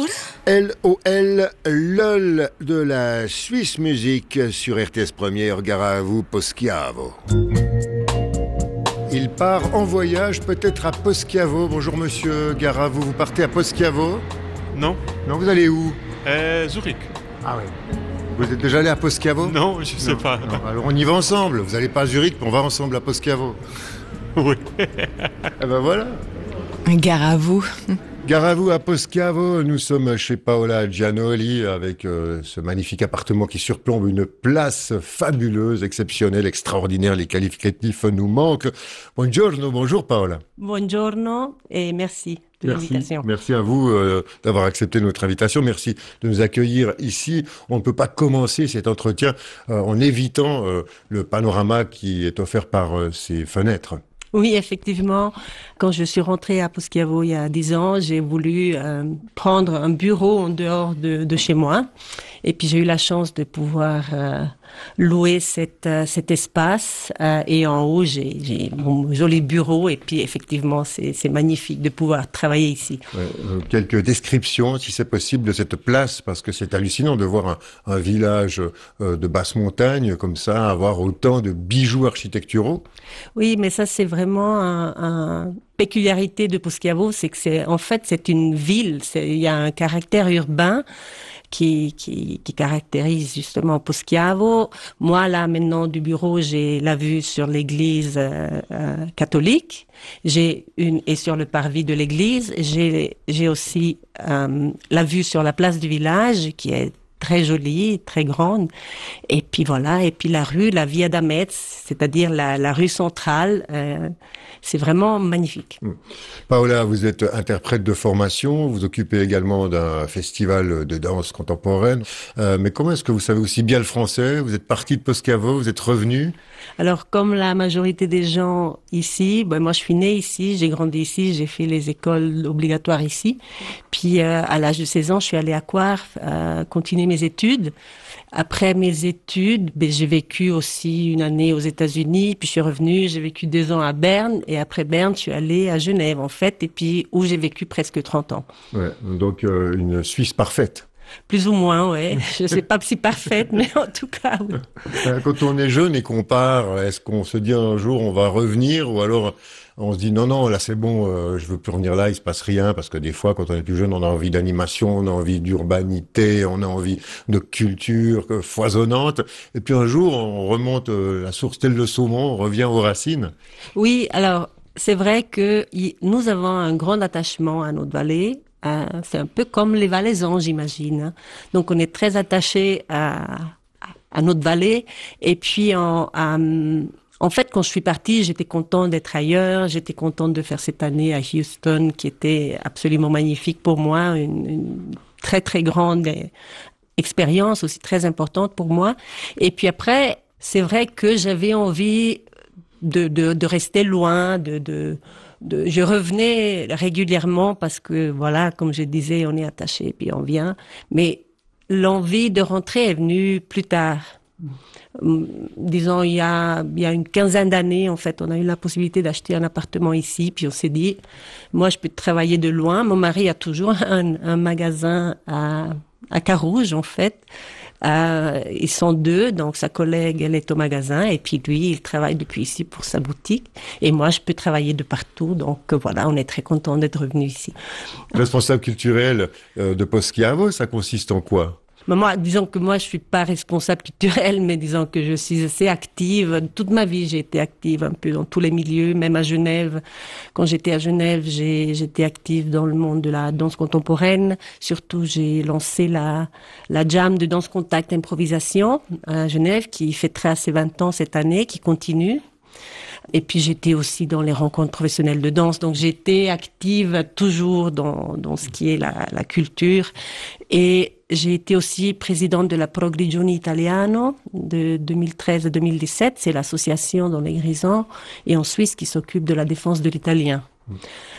LOL. LOL, LOL de la Suisse Musique sur RTS Première, Garavo Poschiavo. Il part en voyage peut-être à Poschiavo. Bonjour monsieur Garavo, vous partez à Poschiavo? Non. Non, vous allez où? Zurich. Ah oui. Vous êtes déjà allé à Poschiavo? Non, je sais pas. Non. Alors on y va ensemble. Vous n'allez pas à Zurich, mais on va ensemble à Poschiavo. Oui. Eh ben voilà. Garavo. Garavo à Poschiavo, nous sommes chez Paola Gianoli avec ce magnifique appartement qui surplombe une place fabuleuse, exceptionnelle, extraordinaire. Les qualificatifs nous manquent. Buongiorno, bonjour Paola. Buongiorno et merci de l'invitation. Merci à vous d'avoir accepté notre invitation. Merci de nous accueillir ici. On ne peut pas commencer cet entretien en évitant le panorama qui est offert par ces fenêtres. Oui, effectivement, quand je suis rentrée à Poschiavo il y a 10 ans, j'ai voulu prendre un bureau en dehors de chez moi. Et puis j'ai eu la chance de pouvoir louer cet espace. Et en haut, j'ai mon joli bureau. Et puis effectivement, c'est magnifique de pouvoir travailler ici. Quelques descriptions, si c'est possible, de cette place, parce que c'est hallucinant de voir un village de basse montagne comme ça, avoir autant de bijoux architecturaux. Oui, mais ça c'est vraiment un peculiarité de Poschiavo, c'est que c'est une ville. Il y a un caractère urbain qui caractérise justement Poschiavo. Moi, là, maintenant, du bureau, j'ai la vue sur l'église catholique. Et sur le parvis de l'église, j'ai aussi la vue sur la place du village, qui est très jolie, très grande. Et puis voilà, et puis la Via d'Ametz, c'est-à-dire la rue centrale, c'est vraiment magnifique. Paola, vous êtes interprète de formation, vous occupez également d'un festival de danse contemporaine. Mais comment est-ce que vous savez aussi bien le français? Vous êtes partie de Poschiavo, vous êtes revenue? Alors, comme la majorité des gens ici, moi je suis née ici, j'ai grandi ici, j'ai fait les écoles obligatoires ici. Puis à l'âge de 16 ans, je suis allée à Coire continuer mes études. Après mes études, j'ai vécu aussi une année aux États-Unis, puis je suis revenue, j'ai vécu 2 ans à Berne, et après Berne, je suis allée à Genève en fait, et puis où j'ai vécu presque 30 ans. Ouais, donc une Suisse parfaite. Plus ou moins, ouais. Je sais pas si parfaite, mais en tout cas, oui. Quand on est jeune et qu'on part, est-ce qu'on se dit un jour on va revenir, ou alors on se dit non, là c'est bon, je veux plus revenir là, il se passe rien, parce que des fois quand on est plus jeune, on a envie d'animation, on a envie d'urbanité, on a envie de culture foisonnante, et puis un jour on remonte la source telle le saumon, on revient aux racines. Oui, alors c'est vrai que nous avons un grand attachement à notre vallée. C'est un peu comme les Valaisans, j'imagine. Donc, on est très attaché à notre vallée. Et puis, en fait, quand je suis partie, j'étais contente d'être ailleurs. J'étais contente de faire cette année à Houston, qui était absolument magnifique pour moi. Une très, très grande expérience, aussi très importante pour moi. Et puis après, c'est vrai que j'avais envie de rester loin, je revenais régulièrement parce que, voilà, comme je disais, on est attaché puis on vient. Mais l'envie de rentrer est venue plus tard. Disons, il y a une quinzaine d'années, en fait, on a eu la possibilité d'acheter un appartement ici. Puis on s'est dit, moi, je peux travailler de loin. Mon mari a toujours un magasin à Carouge, en fait. Ils sont 2, donc sa collègue, elle est au magasin, et puis lui, il travaille depuis ici pour sa boutique. Et moi, je peux travailler de partout, donc voilà, on est très content d'être revenu ici. Responsable culturel de Poschiavo, ça consiste en quoi? Moi, disons que moi, je suis pas responsable culturelle, mais disons que je suis assez active. Toute ma vie, j'ai été active un peu dans tous les milieux, même à Genève. Quand j'étais à Genève, j'étais active dans le monde de la danse contemporaine. Surtout, j'ai lancé la jam de danse contact improvisation à Genève, qui fêtera ses 20 ans cette année, qui continue. Et puis j'étais aussi dans les rencontres professionnelles de danse, donc j'étais active toujours dans ce qui est la culture. Et j'ai été aussi présidente de la Progrigione Italiano de 2013 à 2017, c'est l'association dans les Grisons et en Suisse qui s'occupe de la défense de l'italien.